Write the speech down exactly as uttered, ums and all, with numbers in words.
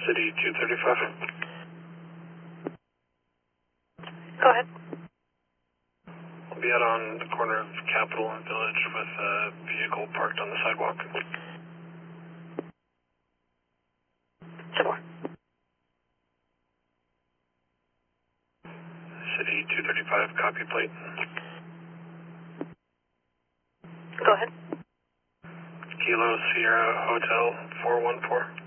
City two thirty-five. Go ahead. I'll be out on the corner of Capitol and Village with a vehicle parked on the sidewalk. Some more. City two thirty-five, copy plate. Go ahead. Kilo Sierra Hotel four one four.